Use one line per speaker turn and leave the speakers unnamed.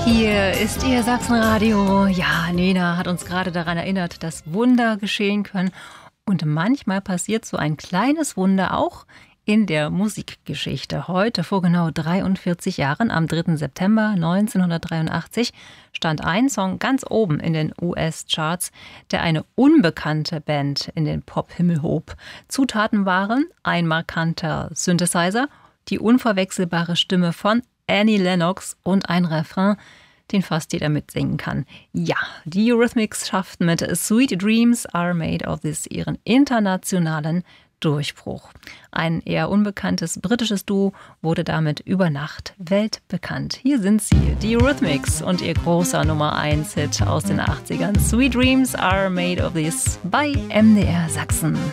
Hier ist Ihr Sachsenradio. Ja, Nena hat uns gerade daran erinnert, dass Wunder geschehen können. Und manchmal passiert so ein kleines Wunder auch in der Musikgeschichte. Heute, vor genau 43 Jahren, am 3. September 1983, stand ein Song ganz oben in den US-Charts, der eine unbekannte Band in den Pop-Himmel hob. Zutaten waren ein markanter Synthesizer, die unverwechselbare Stimme von Annie Lennox und ein Refrain, den fast jeder mitsingen kann. Ja, die Eurythmics schafften mit Sweet Dreams Are Made of This ihren internationalen Durchbruch. Ein eher unbekanntes britisches Duo wurde damit über Nacht weltbekannt. Hier sind sie, die Eurythmics und ihr großer Nummer 1 Hit aus den 80ern. Sweet Dreams Are Made of This bei MDR Sachsen.